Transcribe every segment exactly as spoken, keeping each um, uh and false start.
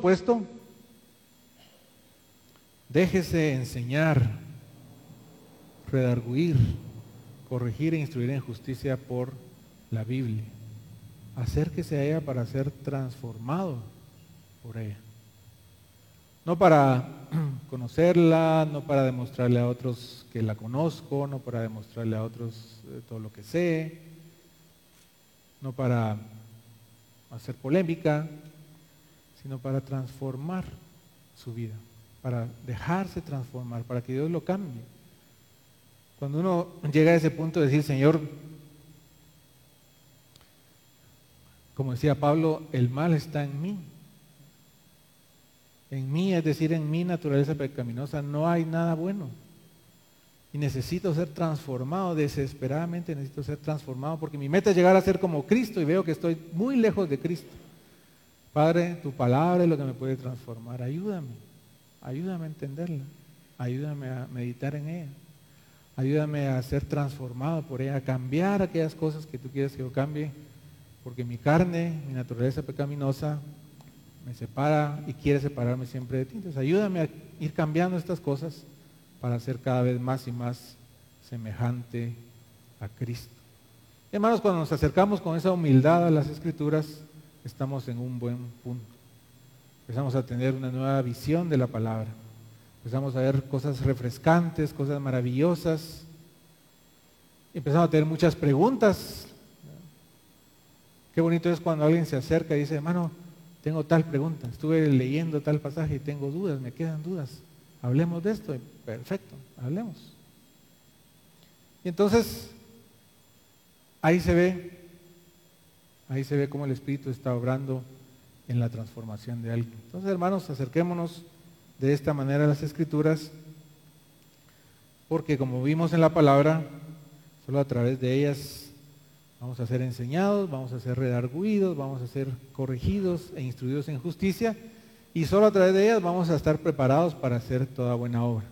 supuesto, déjese enseñar, redarguir, corregir e instruir en justicia por la Biblia. Acérquese a ella para ser transformado por ella. No para conocerla, no para demostrarle a otros que la conozco, no para demostrarle a otros eh, todo lo que sé, no para hacer polémica, sino para transformar su vida, para dejarse transformar, para que Dios lo cambie. Cuando uno llega a ese punto de decir, Señor, como decía Pablo, el mal está en mí. En mí, es decir, en mi naturaleza pecaminosa, no hay nada bueno. Y necesito ser transformado, desesperadamente necesito ser transformado, porque mi meta es llegar a ser como Cristo y veo que estoy muy lejos de Cristo. Padre, tu palabra es lo que me puede transformar. Ayúdame, ayúdame a entenderla, ayúdame a meditar en ella, ayúdame a ser transformado por ella, a cambiar aquellas cosas que tú quieres que yo cambie, porque mi carne, mi naturaleza pecaminosa, me separa y quiere separarme siempre de ti. Entonces ayúdame a ir cambiando estas cosas para ser cada vez más y más semejante a Cristo. Hermanos, cuando nos acercamos con esa humildad a las Escrituras, estamos en un buen punto. Empezamos a tener una nueva visión de la palabra. Empezamos a ver cosas refrescantes, cosas maravillosas. Empezamos a tener muchas preguntas. Qué bonito es cuando alguien se acerca y dice, hermano, tengo tal pregunta, estuve leyendo tal pasaje y tengo dudas, me quedan dudas. Hablemos de esto. Perfecto, hablemos. Y entonces, ahí se ve, ahí se ve cómo el Espíritu está obrando en la transformación de alguien. Entonces, hermanos, acerquémonos de esta manera a las Escrituras, porque como vimos en la palabra, solo a través de ellas vamos a ser enseñados, vamos a ser redarguidos, vamos a ser corregidos e instruidos en justicia, y solo a través de ellas vamos a estar preparados para hacer toda buena obra.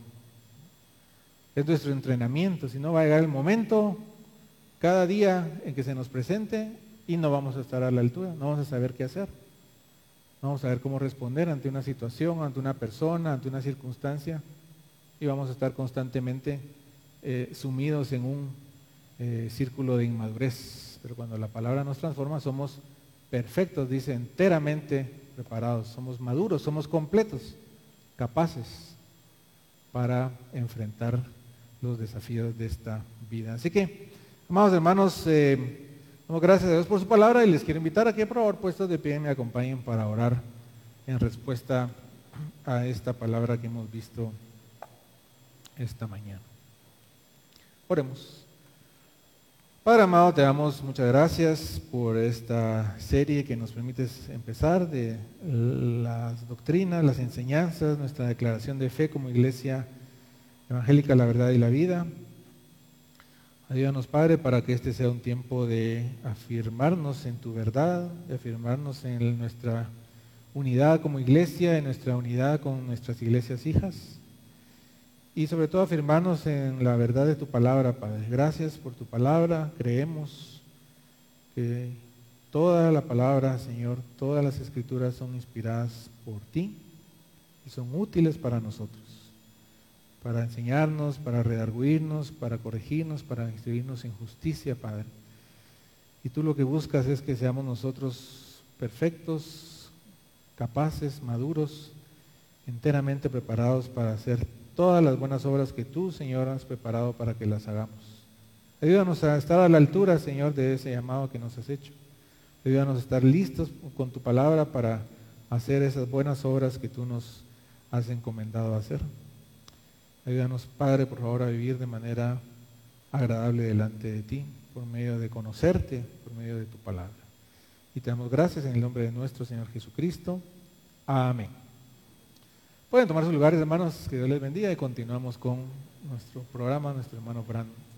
Es nuestro entrenamiento, si no va a llegar el momento, cada día en que se nos presente, y no vamos a estar a la altura, no vamos a saber qué hacer, no vamos a saber cómo responder ante una situación, ante una persona, ante una circunstancia, y vamos a estar constantemente eh, sumidos en un Eh, círculo de inmadurez. Pero cuando la palabra nos transforma, somos perfectos, dice, enteramente preparados, somos maduros, somos completos, capaces para enfrentar los desafíos de esta vida. Así que, amados hermanos, eh, damos gracias a Dios por su palabra y les quiero invitar a que por favor puestos de pie me acompañen para orar en respuesta a esta palabra que hemos visto esta mañana. Oremos. Padre amado, te damos muchas gracias por esta serie que nos permites empezar de las doctrinas, las enseñanzas, nuestra declaración de fe como Iglesia Evangélica, la Verdad y la Vida. Ayúdanos, Padre, para que este sea un tiempo de afirmarnos en tu verdad, de afirmarnos en nuestra unidad como Iglesia, en nuestra unidad con nuestras iglesias hijas. Y sobre todo afirmarnos en la verdad de tu palabra, Padre. Gracias por tu palabra. Creemos que toda la palabra, Señor, todas las Escrituras son inspiradas por ti y son útiles para nosotros, para enseñarnos, para redarguirnos, para corregirnos, para instruirnos en justicia, Padre. Y tú lo que buscas es que seamos nosotros perfectos, capaces, maduros, enteramente preparados para hacer todas las buenas obras que tú, Señor, has preparado para que las hagamos. Ayúdanos a estar a la altura, Señor, de ese llamado que nos has hecho. Ayúdanos a estar listos con tu palabra para hacer esas buenas obras que tú nos has encomendado a hacer. Ayúdanos, Padre, por favor, a vivir de manera agradable delante de ti, por medio de conocerte, por medio de tu palabra. Y te damos gracias en el nombre de nuestro Señor Jesucristo. Amén. Pueden tomar sus lugares, hermanos, que Dios les bendiga y continuamos con nuestro programa, nuestro hermano Brandon.